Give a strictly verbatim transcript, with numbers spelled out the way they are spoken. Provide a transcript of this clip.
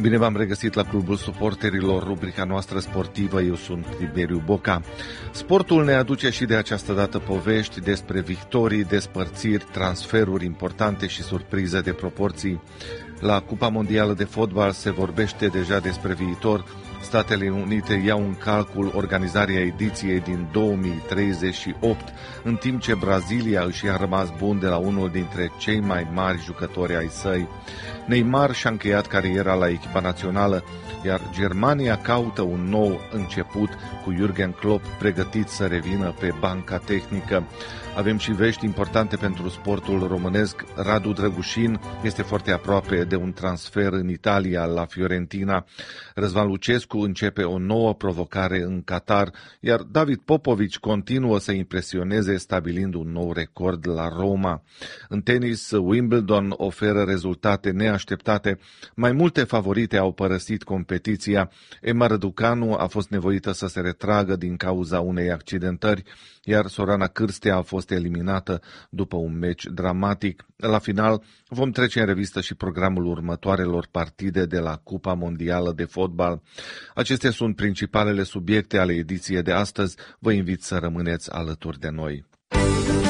Bine v-am regăsit la Clubul Suporterilor, rubrica noastră sportivă. Eu sunt Tiberiu Boca. Sportul ne aduce și de această dată povești despre victorii, despărțiri, transferuri importante și surprize de proporții. La Cupa Mondială de Fotbal se vorbește deja despre viitor. Statele Unite iau în calcul organizarea ediției din două mii treizeci și opt, în timp ce Brazilia își a rămas bun de la unul dintre cei mai mari jucători ai săi. Neymar și-a încheiat cariera la echipa națională, iar Germania caută un nou început cu Jürgen Klopp pregătit să revină pe banca tehnică. Avem și vești importante pentru sportul românesc. Radu Drăgușin este foarte aproape de un transfer în Italia la Fiorentina. Răzvan Lucescu începe o nouă provocare în Qatar, iar David Popovici continuă să impresioneze stabilind un nou record la Roma. În tenis, Wimbledon oferă rezultate neașteptate. Mai multe favorite au părăsit competiția. Emma Răducanu a fost nevoită să se retragă din cauza unei accidentări, iar Sorana Cârstea a fost eliminată după un meci dramatic. La final vom trece în revistă și programul următoarelor partide de la Cupa Mondială de Fotbal. Acestea sunt principalele subiecte ale ediției de astăzi. Vă invit să rămâneți alături de noi.